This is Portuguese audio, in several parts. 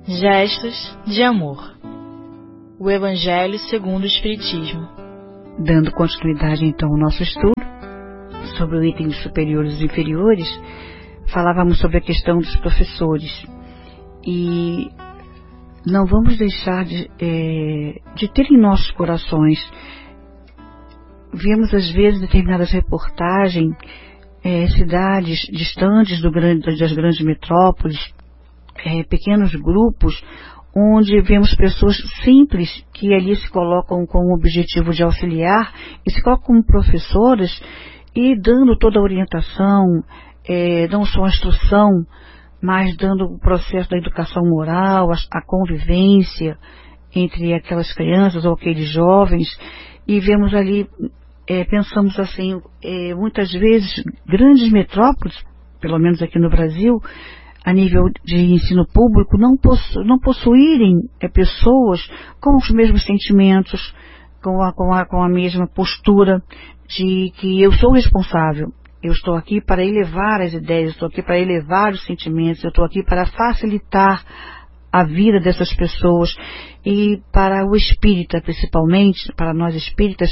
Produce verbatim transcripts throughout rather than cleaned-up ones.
Gestos de amor. O Evangelho segundo o Espiritismo. Dando continuidade então ao nosso estudo sobre o item dos superiores e inferiores, falávamos sobre a questão dos professores. E não vamos deixar de, é, de ter em nossos corações. Vemos às vezes determinadas reportagens, é, cidades distantes do grande, das grandes metrópoles, é, pequenos grupos, onde vemos pessoas simples que ali se colocam com o objetivo de auxiliar e se colocam como professoras e dando toda a orientação, é, não só a instrução, mas dando o processo da educação moral, a, a convivência entre aquelas crianças ou aqueles jovens, e vemos ali, é, pensamos assim, é, muitas vezes grandes metrópoles, pelo menos aqui no Brasil, a nível de ensino público, não, possu não possuírem é, pessoas com os mesmos sentimentos, com a, com, a, com a mesma postura de que eu sou responsável, eu estou aqui para elevar as ideias, eu estou aqui para elevar os sentimentos, eu estou aqui para facilitar a vida dessas pessoas. E para o espírita, principalmente, para nós espíritas,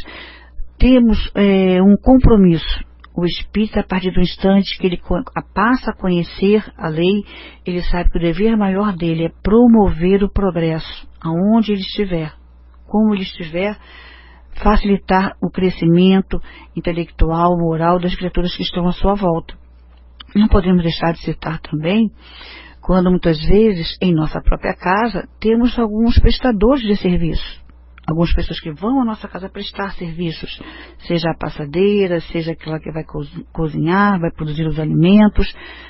temos é, um compromisso. O espírita, a partir do instante que ele passa a conhecer a lei, ele sabe que o dever maior dele é promover o progresso, aonde ele estiver, como ele estiver, facilitar o crescimento intelectual, moral das criaturas que estão à sua volta. Não podemos deixar de citar também, quando muitas vezes, em nossa própria casa, temos alguns prestadores de serviço. Algumas pessoas que vão à nossa casa prestar serviços, seja a passadeira, seja aquela que vai cozinhar, vai produzir os alimentos,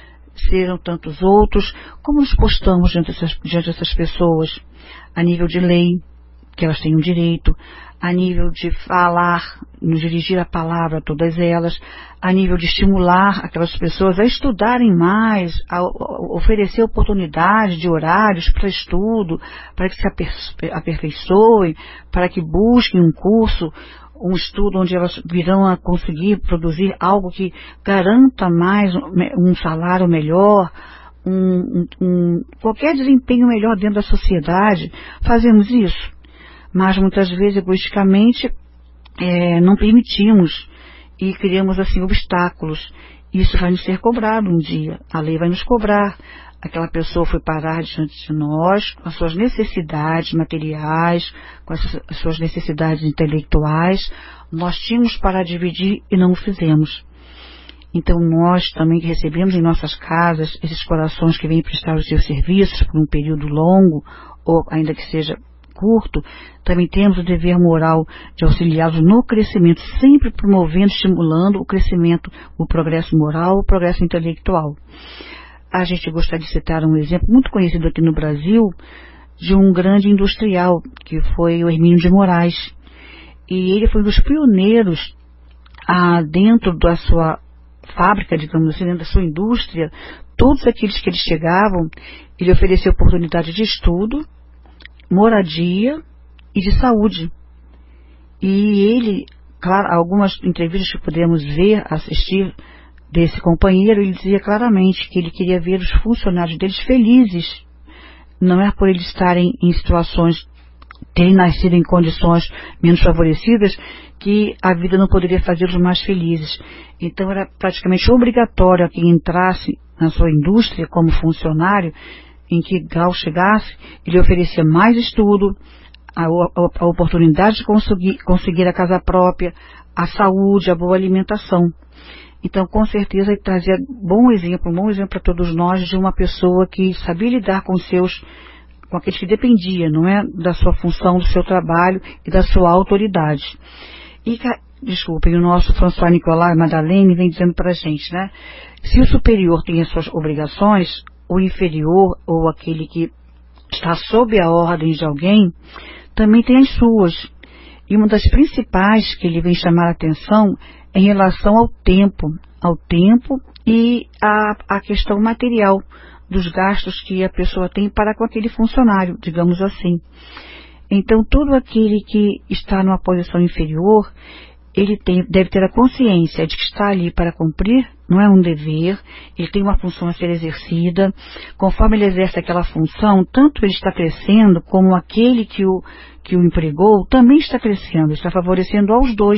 sejam tantos outros. Como nos postamos diante dessas, diante dessas pessoas, a nível de lei, que elas têm o direito, a nível de falar, nos dirigir a palavra a todas elas, a nível de estimular aquelas pessoas a estudarem mais, a, a oferecer oportunidades de horários para estudo, para que se aper, aperfeiçoem, para que busquem um curso, um estudo onde elas virão a conseguir produzir algo que garanta mais um salário melhor, um, um, qualquer desempenho melhor dentro da sociedade. Fazemos isso. Mas muitas vezes, egoisticamente, é, não permitimos e criamos assim obstáculos. Isso vai nos ser cobrado um dia. A lei vai nos cobrar. Aquela pessoa foi parar diante de nós com as suas necessidades materiais, com as suas necessidades intelectuais. Nós tínhamos para dividir e não o fizemos. Então nós também que recebemos em nossas casas esses corações que vêm prestar os seus serviços por um período longo, ou ainda que seja curto, também temos o dever moral de auxiliá-los no crescimento, sempre promovendo, estimulando o crescimento, o progresso moral, o progresso intelectual. A gente gostaria de citar um exemplo muito conhecido aqui no Brasil, de um grande industrial, que foi o Hermínio de Moraes. E ele foi um dos pioneiros ah, dentro da sua fábrica, digamos assim, dentro da sua indústria. Todos aqueles que eles chegavam, ele ofereceu oportunidade de estudo, moradia e de saúde. E ele, claro, algumas entrevistas que podemos ver, assistir desse companheiro, ele dizia claramente que ele queria ver os funcionários deles felizes. Não é por eles estarem em situações, terem nascido em condições menos favorecidas, que a vida não poderia fazê-los mais felizes. Então era praticamente obrigatório a quem entrasse na sua indústria como funcionário, em que grau chegasse, ele oferecia mais estudo, a, a, a oportunidade de conseguir, conseguir a casa própria, a saúde, a boa alimentação. Então, com certeza, ele trazia bom exemplo, um bom exemplo para todos nós de uma pessoa que sabia lidar com os seus, com aqueles que dependia, não é, da sua função, do seu trabalho e da sua autoridade. E, desculpem, o nosso François Nicolas Madeleine vem dizendo para a gente, né, se o superior tem as suas obrigações, o inferior, ou aquele que está sob a ordem de alguém, também tem as suas. E uma das principais que ele vem chamar a atenção é em relação ao tempo, ao tempo e à, à questão material dos gastos que a pessoa tem para com aquele funcionário, digamos assim. Então, todo aquele que está numa posição inferior, ele tem, deve ter a consciência de que está ali para cumprir não é um dever, ele tem uma função a ser exercida. Conforme ele exerce aquela função, tanto ele está crescendo, como aquele que o, que o empregou também está crescendo, está favorecendo aos dois.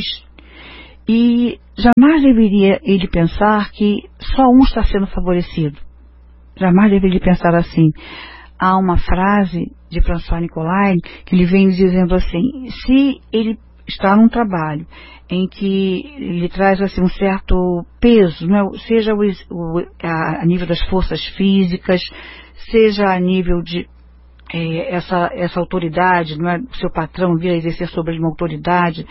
E jamais deveria ele pensar que só um está sendo favorecido. Jamais deveria pensar assim. Há uma frase de François Nicolai que ele vem dizendo assim: se ele está num trabalho em que ele traz assim um certo peso, não é? Seja o, o, a, a nível das forças físicas, seja a nível de é, essa, essa autoridade, não é? O seu patrão vir a exercer sobre ele uma autoridade,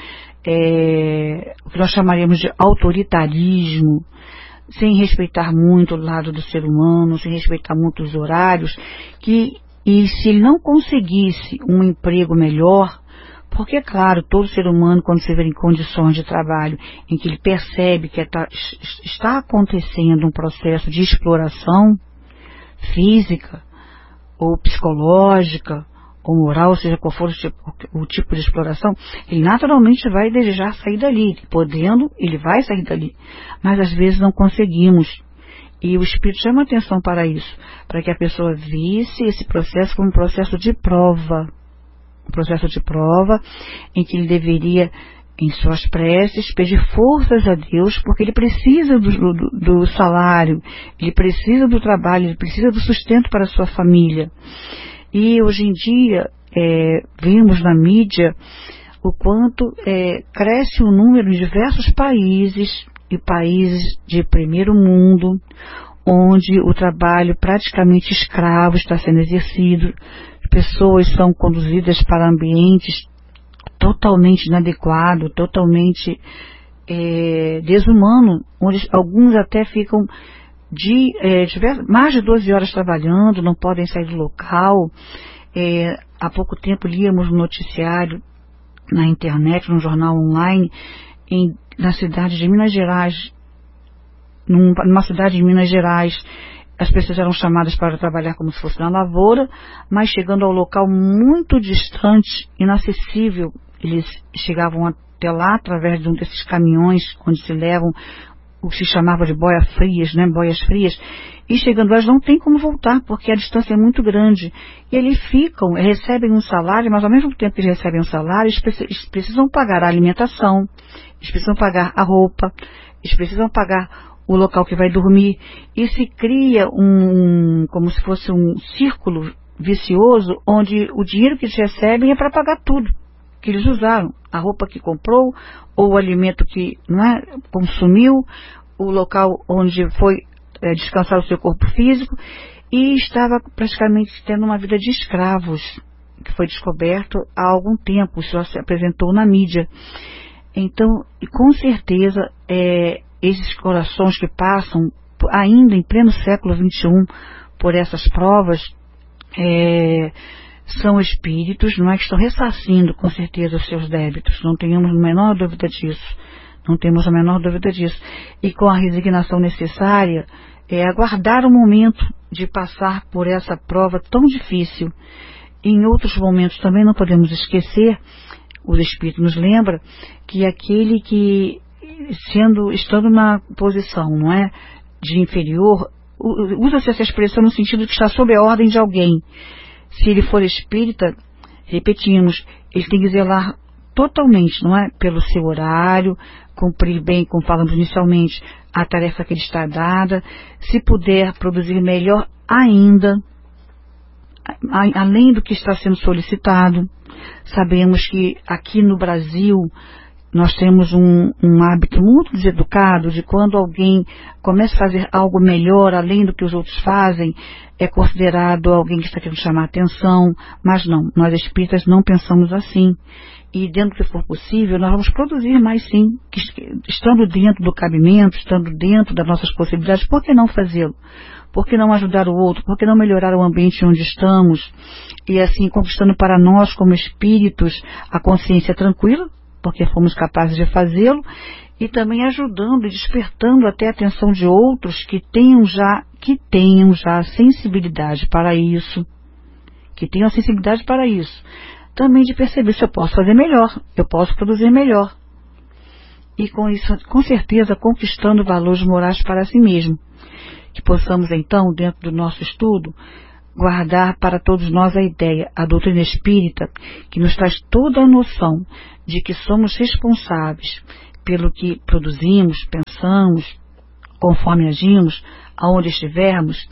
é, o que nós chamaríamos de autoritarismo, sem respeitar muito o lado do ser humano, sem respeitar muito os horários, que, e se ele não conseguisse um emprego melhor, porque, é claro, todo ser humano, quando se vê em condições de trabalho em que ele percebe que está, está acontecendo um processo de exploração física, ou psicológica, ou moral, seja qual for o tipo, o tipo de exploração, ele naturalmente vai desejar sair dali. Podendo, ele vai sair dali. Mas às vezes não conseguimos. E o Espírito chama atenção para isso, para que a pessoa visse esse processo como um processo de prova. Um processo de prova em que ele deveria, em suas preces, pedir forças a Deus, porque ele precisa do, do, do salário, ele precisa do trabalho, ele precisa do sustento para a sua família. E hoje em dia, é, vimos na mídia o quanto é, cresce o número em diversos países, e países de primeiro mundo, onde o trabalho praticamente escravo está sendo exercido, pessoas são conduzidas para ambientes totalmente inadequados, totalmente é, desumanos, onde alguns até ficam de, é, de mais de doze horas trabalhando, não podem sair do local. É, há pouco tempo líamos no noticiário, na internet, no jornal online, em, na cidade de Minas Gerais, num, numa cidade de Minas Gerais, as pessoas eram chamadas para trabalhar como se fosse na lavoura, mas chegando ao local muito distante, inacessível, eles chegavam até lá através de um desses caminhões onde se levam o que se chamava de boias frias, né, boias frias, e chegando lá eles não tem como voltar, porque a distância é muito grande. E eles ficam, recebem um salário, mas ao mesmo tempo que eles recebem um salário, eles precisam pagar a alimentação, eles precisam pagar a roupa, eles precisam pagar o local que vai dormir, e se cria um, como se fosse um círculo vicioso, onde o dinheiro que eles recebem é para pagar tudo que eles usaram, a roupa que comprou, ou o alimento que, não é, consumiu, o local onde foi é, descansar o seu corpo físico, e estava praticamente tendo uma vida de escravos, que foi descoberto há algum tempo, isso se apresentou na mídia. Então, com certeza, é, esses corações que passam, ainda em pleno século vinte e um, por essas provas, é, são espíritos, não é, que estão ressarcindo com certeza os seus débitos, não tenhamos a menor dúvida disso, não temos a menor dúvida disso, e com a resignação necessária, é aguardar o momento de passar por essa prova tão difícil. Em outros momentos também não podemos esquecer, o Espírito nos lembra, que aquele que, sendo, estando na posição, não é, de inferior, usa-se essa expressão no sentido de que está sob a ordem de alguém. Se ele for espírita, repetimos, ele tem que zelar totalmente, não é, pelo seu horário, cumprir bem, como falamos inicialmente, a tarefa que lhe está dada, se puder produzir melhor ainda, a, além do que está sendo solicitado. Sabemos que aqui no Brasil nós temos um, um hábito muito deseducado de quando alguém começa a fazer algo melhor, além do que os outros fazem, é considerado alguém que está querendo chamar atenção, mas não, nós espíritas não pensamos assim. E dentro do que for possível, nós vamos produzir mais sim, que, estando dentro do cabimento, estando dentro das nossas possibilidades, por que não fazê-lo? Por que não ajudar o outro? Por que não melhorar o ambiente onde estamos? E assim, conquistando para nós, como espíritos, a consciência tranquila, porque fomos capazes de fazê-lo, e também ajudando e despertando até a atenção de outros que tenham já, que tenham já sensibilidade para isso, que tenham sensibilidade para isso. Também de perceber se eu posso fazer melhor, eu posso produzir melhor. e com isso, com certeza, conquistando valores morais para si mesmo. Que possamos então, dentro do nosso estudo, guardar para todos nós a ideia, a doutrina espírita, que nos traz toda a noção de que somos responsáveis pelo que produzimos, pensamos, conforme agimos, aonde estivermos,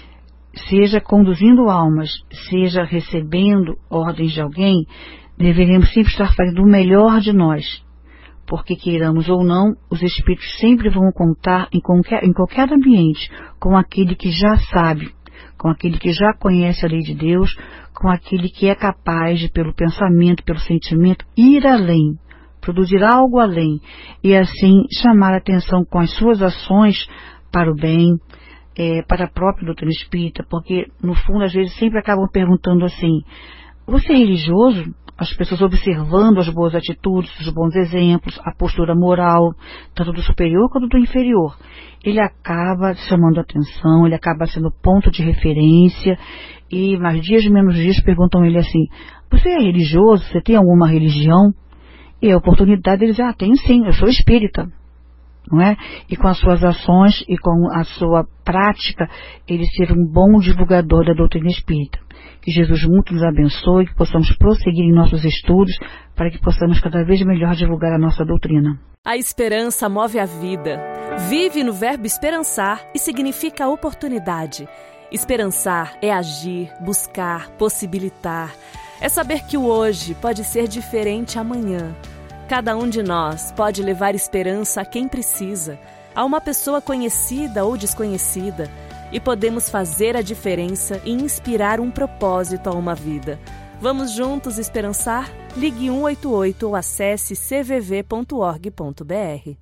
seja conduzindo almas, seja recebendo ordens de alguém, deveremos sempre estar fazendo o melhor de nós, porque queiramos ou não, os espíritos sempre vão contar em qualquer, em qualquer ambiente com aquele que já sabe, com aquele que já conhece a lei de Deus, com aquele que é capaz de, pelo pensamento, pelo sentimento, ir além, produzir algo além, e assim chamar a atenção com as suas ações para o bem, é, para a própria doutrina espírita, porque no fundo às vezes sempre acabam perguntando assim, você é religioso? As pessoas observando as boas atitudes, os bons exemplos, a postura moral, tanto do superior quanto do inferior. Ele acaba chamando atenção, ele acaba sendo ponto de referência, e mais dias menos dias perguntam a ele assim, você é religioso? Você tem alguma religião? E a oportunidade ele diz, ah, tenho sim, eu sou espírita. Não é? E com as suas ações e com a sua prática, ele ser um bom divulgador da doutrina espírita. Que Jesus muito nos abençoe, que possamos prosseguir em nossos estudos, para que possamos cada vez melhor divulgar a nossa doutrina. A esperança move a vida. Vive no verbo esperançar e significa oportunidade. Esperançar é agir, buscar, possibilitar. É saber que o hoje pode ser diferente amanhã. Cada um de nós pode levar esperança a quem precisa, a uma pessoa conhecida ou desconhecida, e podemos fazer a diferença e inspirar um propósito a uma vida. Vamos juntos esperançar? Ligue um oito oito ou acesse c v v ponto org ponto b r.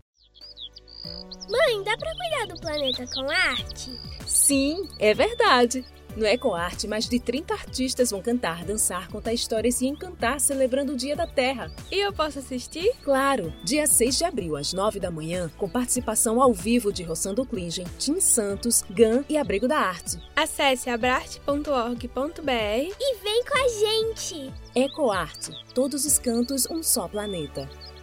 Mãe, dá pra cuidar do planeta com arte? Sim, é verdade. No EcoArte, mais de trinta artistas vão cantar, dançar, contar histórias e encantar celebrando o Dia da Terra. E eu posso assistir? Claro! Dia seis de abril, às nove da manhã, com participação ao vivo de Rossando Klingen, Tim Santos, Gan e Abrigo da Arte. Acesse abrarte ponto org ponto b r e vem com a gente! EcoArte. Todos os cantos, um só planeta.